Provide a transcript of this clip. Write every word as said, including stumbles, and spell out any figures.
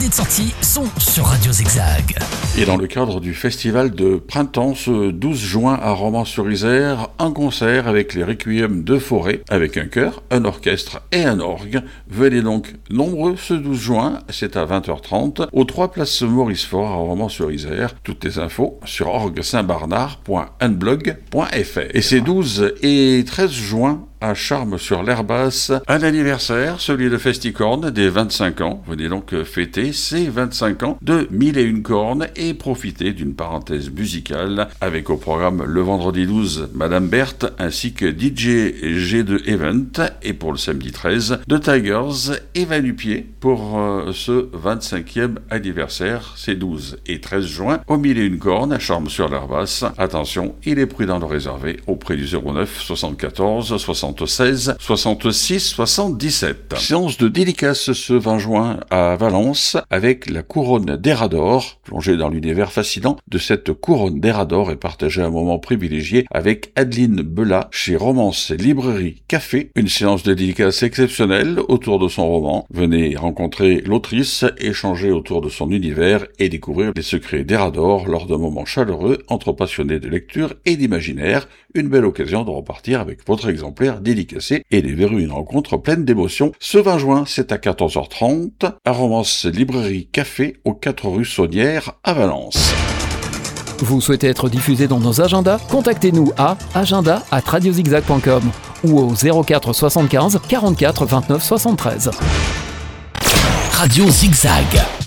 idées de sortie sont sur Radio Zigzag. Et dans le cadre du festival de printemps, ce douze juin à Romans-sur-Isère, un concert avec les Requiem de Forêt, avec un chœur, un orchestre et un orgue. Venez donc nombreux ce douze juin, c'est à vingt heures trente, aux trois places Maurice Faure à Romans-sur-Isère. Toutes les infos sur orgue saint barnard point unblog point f r. Et c'est douze et treize juin à Charmes-sur-l'Herbasse, un anniversaire, celui de Festicorne, des vingt-cinq ans. Venez donc fêter ces vingt-cinq ans de Mille et une cornes et profiter d'une parenthèse musicale avec au programme le vendredi douze, Madame Berthe, ainsi que D J G deux Event, et pour le samedi treize, The Tigers et Van Dupier pour euh, ce vingt-cinquième anniversaire, c'est douze et treize juin, au Mille et une cornes à Charmes-sur-l'Herbasse. Attention, il est prudent de réserver auprès du zéro neuf soixante-quatorze soixante-seize soixante-six soixante-dix-sept. Séance de dédicace ce vingt juin à Valence avec la couronne d'Hérador. Plongée dans l'univers fascinant de cette couronne d'Hérador et partager un moment privilégié avec Adeline Belat chez Romance Librairie Café. Une séance de dédicace exceptionnelle autour de son roman. Venez rencontrer l'autrice, échanger autour de son univers et découvrir les secrets d'Hérador lors d'un moment chaleureux entre passionnés de lecture et d'imaginaire. Une belle occasion de repartir avec votre exemplaire dédicacé et déverrouiller une rencontre pleine d'émotions. Ce vingt juin, c'est à quatorze heures trente à Romance Librairie Café aux quatre rue Saunière à Valence. Vous souhaitez être diffusé dans nos agendas? Contactez-nous à agenda arobase radiozigzag point com ou au zéro quatre soixante-quinze quarante-quatre vingt-neuf soixante-treize. Radio Zigzag.